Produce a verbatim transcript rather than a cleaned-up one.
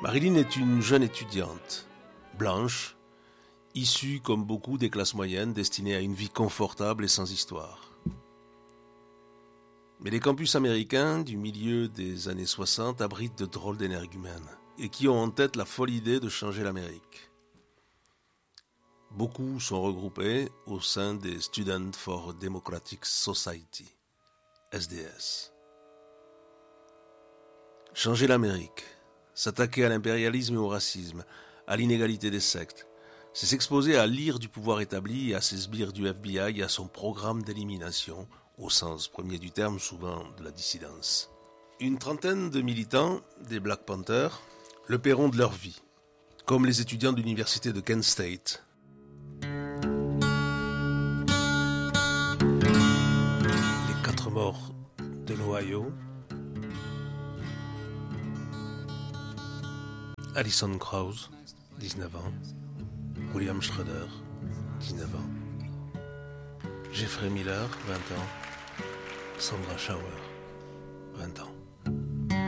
Marilyn est une jeune étudiante, blanche, issue comme beaucoup des classes moyennes, destinée à une vie confortable et sans histoire. Mais les campus américains du milieu des années soixante abritent de drôles d'énergumènes et qui ont en tête la folle idée de changer l'Amérique. Beaucoup sont regroupés au sein des Students for Democratic Society, S D S. Changer l'Amérique, s'attaquer à l'impérialisme et au racisme, à l'inégalité des sectes, c'est s'exposer à l'ire du pouvoir établi et à ses sbires du F B I et à son programme d'élimination, au sens premier du terme, souvent de la dissidence. Une trentaine de militants des Black Panthers le paieront de leur vie, comme les étudiants de l'université de Kent State. Les quatre morts de l'Ohio, Alison Krauss, dix-neuf ans, William Schroeder, dix-neuf ans, Jeffrey Miller, vingt ans, Sandra Schauer, vingt ans.